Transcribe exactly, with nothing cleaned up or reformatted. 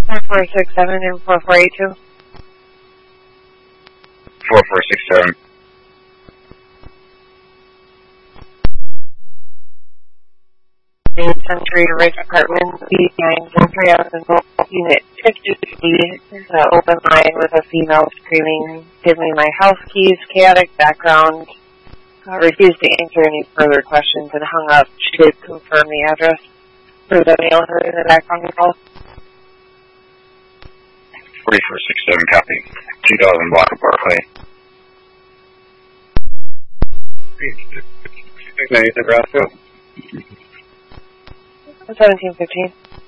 four four six seven and four four eight two. four four six seven. Century Ridge Apartment, B nine Century Avenue, Unit fifty, uh, open line with a female screaming, "Give me my house keys," chaotic background, uh, refused to answer any further questions and hung up. She did confirm the address for the mail her in the background call. forty-four six seven, copy. two thousand block of Barclay. Nebraska. seventeen fifteen.